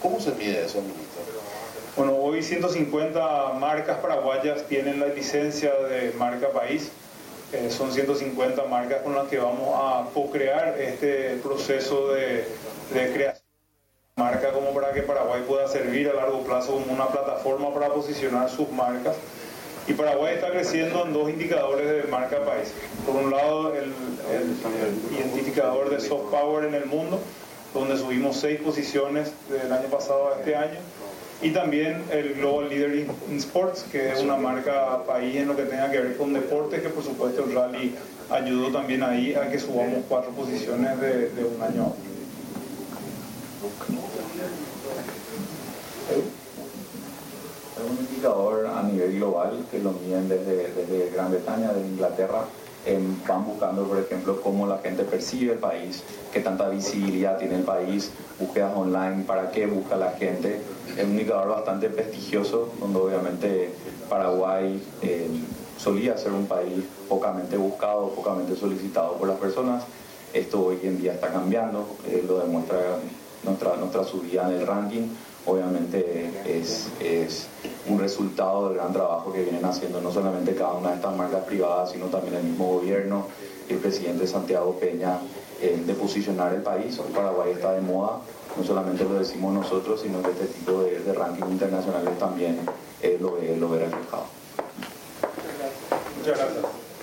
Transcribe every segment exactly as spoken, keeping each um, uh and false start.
¿Cómo se mide eso, ministro? Bueno, hoy ciento cincuenta marcas paraguayas tienen la licencia de marca país. Eh, son ciento cincuenta marcas con las que vamos a co-crear este proceso de, de creación de marca, como para que Paraguay pueda servir a largo plazo como una plataforma para posicionar sus marcas. Y Paraguay está creciendo en dos indicadores de marca país. Por un lado, el, el identificador de soft power en el mundo, donde subimos seis posiciones del año pasado a este año. Y también el Global Leader in Sports, que es una marca país en lo que tenga que ver con deportes, que por supuesto el rally ayudó también ahí a que subamos cuatro posiciones de, de un año a otro. Es un indicador a nivel global que lo miden desde, desde Gran Bretaña, de Inglaterra. Eh, van buscando, por ejemplo, cómo la gente percibe el país, qué tanta visibilidad tiene el país, búsquedas online, para qué busca la gente. Es un indicador bastante prestigioso, donde obviamente Paraguay eh, solía ser un país pocamente buscado, pocamente solicitado por las personas. Esto hoy en día está cambiando, eh, lo demuestra nuestra, nuestra subida en el ranking. Obviamente es, es un resultado del gran trabajo que vienen haciendo no solamente cada una de estas marcas privadas, sino también el mismo gobierno y el presidente Santiago Peña, eh, de posicionar el país. Hoy Paraguay está de moda, no solamente lo decimos nosotros, sino que este tipo de, de rankings internacionales también eh, lo, ve, lo ve reflejado. Muchas gracias.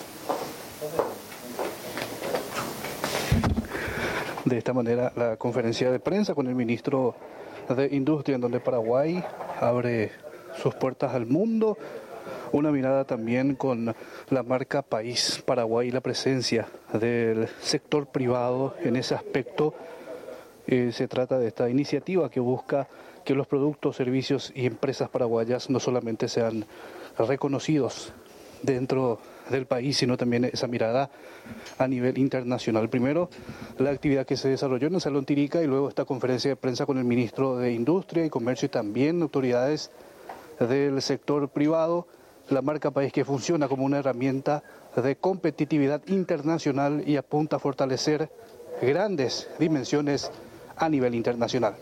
De esta manera, la conferencia de prensa con el ministro de Industria, en donde Paraguay abre sus puertas al mundo. Una mirada también con la marca País Paraguay y la presencia del sector privado en ese aspecto. Eh, se trata de esta iniciativa que busca que los productos, servicios y empresas paraguayas no solamente sean reconocidos dentro del país, sino también esa mirada a nivel internacional. Primero, la actividad que se desarrolló en el Salón Tirica y luego esta conferencia de prensa con el ministro de Industria y Comercio y también autoridades del sector privado. La marca País, que funciona como una herramienta de competitividad internacional y apunta a fortalecer grandes dimensiones a nivel internacional.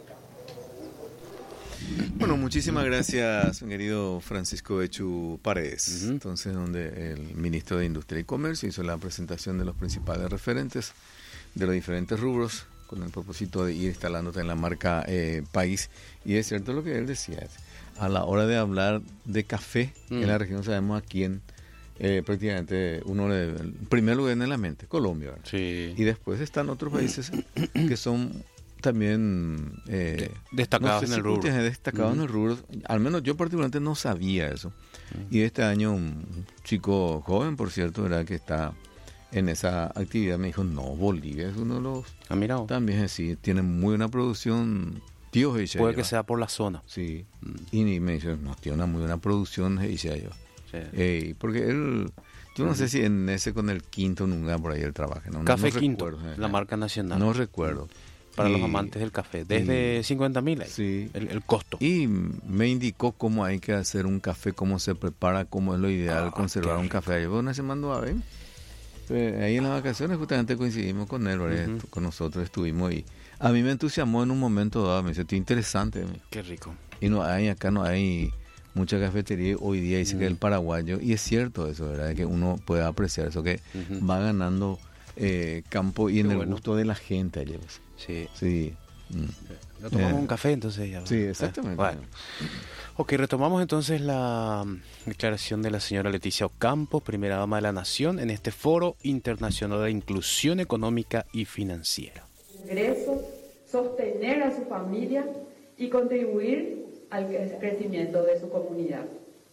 Bueno, muchísimas gracias, mi querido Francisco Echu Paredes. Uh-huh. Entonces, donde el ministro de Industria y Comercio hizo la presentación de los principales referentes de los diferentes rubros con el propósito de ir instalándote en la marca eh, País. Y es cierto lo que él decía, a la hora de hablar de café uh-huh. en la región, sabemos a quién eh, prácticamente uno le, el primer lugar en la mente, Colombia. Sí. Y después están otros países que son también eh, destacados no sé en el si rubro. Destacados uh-huh. en el rubro. Al menos yo particularmente no sabía eso. Uh-huh. Y este año un chico joven, por cierto, ¿verdad?, que está en esa actividad, me dijo, no, Bolivia es uno de los... Ah, mira. También sí, tiene muy buena producción. Tío, Puede lleva. Que sea por la zona. Sí. Uh-huh. Y me dice, no, tiene una muy buena producción, decía yo. Sí. Eh, porque él... Yo no uh-huh. sé si en ese con el Quinto nunca por ahí él trabaja. No, Café no Quinto, recuerdo, la eh, marca nacional. No recuerdo. Para y, los amantes del café, desde y, cincuenta mil sí. el, el costo. Y me indicó cómo hay que hacer un café, cómo se prepara, cómo es lo ideal ah, conservar un café. Llevo una semana a ver. Entonces, ahí en las vacaciones justamente coincidimos con él, uh-huh. con nosotros estuvimos y a mí me entusiasmó en un momento dado, me dice, esto es interesante. Qué rico. Y no hay, acá no hay mucha cafetería hoy día, dice uh-huh. que el paraguayo, y es cierto eso, ¿verdad? Que uno puede apreciar eso, que uh-huh. va ganando eh, campo y en Qué el bueno. gusto de la gente allá. Sí. Sí. Mm. Lo tomamos eh, un café entonces ya. Sí, exactamente. Bueno. Ok, retomamos entonces la declaración de la señora Leticia Ocampo, primera dama de la Nación, en este Foro Internacional de Inclusión Económica y Financiera. Ingresos, sostener a su familia y contribuir al crecimiento de su comunidad.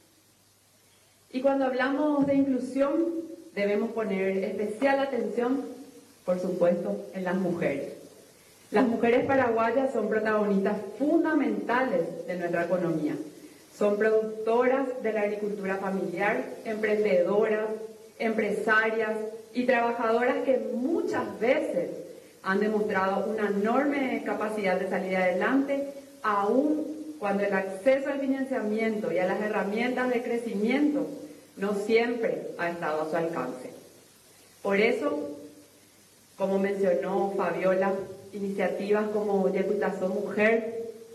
Y cuando hablamos de inclusión, debemos poner especial atención, por supuesto, en las mujeres. Las mujeres paraguayas son protagonistas fundamentales de nuestra economía. Son productoras de la agricultura familiar, emprendedoras, empresarias y trabajadoras que muchas veces han demostrado una enorme capacidad de salir adelante, aun cuando el acceso al financiamiento y a las herramientas de crecimiento no siempre ha estado a su alcance. Por eso, como mencionó Fabiola, iniciativas como Deputación Mujer